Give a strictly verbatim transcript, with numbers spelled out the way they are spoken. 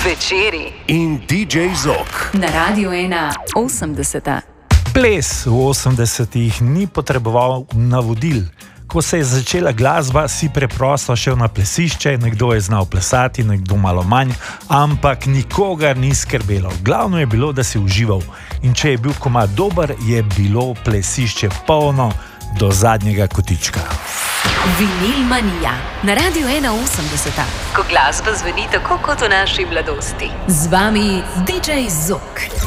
Večeri in D J Zok na Radiu ena osemdeseta. Ples v osemdesetih ni potreboval navodil. Ko se je začela glasba, si preprosto šel na plesišče, nekdo je znal plesati, nekdo malo manj, ampak nikogar ni skrbelo. Glavno je bilo, da si užival. In če je bil komad dober, je bilo plesišče polno do zadnjega kotička. Vinil manija na Radiu ena osemdeseta. Ko glasba zveni tako kot v naši mladosti. Z vami D J Zok.